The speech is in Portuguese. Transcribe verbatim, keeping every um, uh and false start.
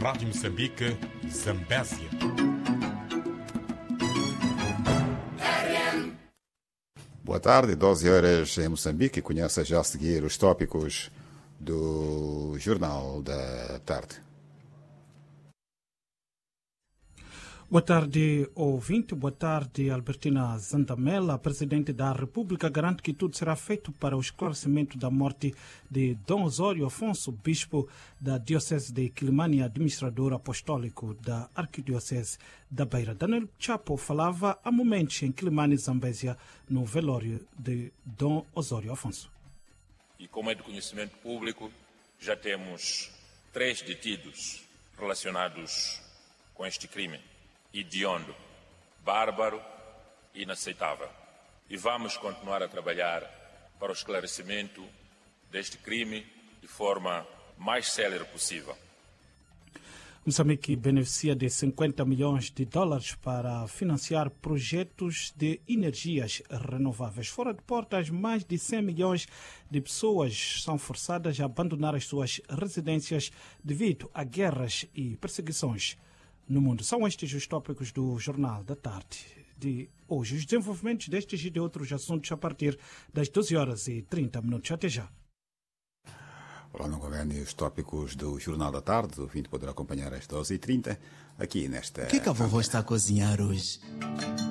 Rádio Moçambique, Zambésia. Boa tarde, doze horas em Moçambique. Conheça já a seguir os tópicos do Jornal da Tarde. Boa tarde, ouvinte. Boa tarde, Albertina Zantamela. A Presidente da República garante que tudo será feito para o esclarecimento da morte de Dom Osório Afonso, bispo da Diocese de Quilimane e administrador apostólico da Arquidiocese da Beira. Daniel Chapo falava há momentos em Quilimane, Zambésia, no velório de Dom Osório Afonso. E como é de conhecimento público, já temos três detidos relacionados com este crime. Hediondo, bárbaro e inaceitável. E vamos continuar a trabalhar para o esclarecimento deste crime de forma mais célere possível. Moçambique beneficia de cinquenta milhões de dólares para financiar projetos de energias renováveis. Fora de portas, mais de cem milhões de pessoas são forçadas a abandonar as suas residências devido a guerras e perseguições no mundo. São estes os tópicos do Jornal da Tarde de hoje. Os desenvolvimentos destes e de outros assuntos a partir das doze horas e trinta minutos. Até já. Olá, não governo os tópicos do Jornal da Tarde. O ouvinte poderá acompanhar às doze e trinta aqui nesta... O que é que a vovó está a cozinhar hoje?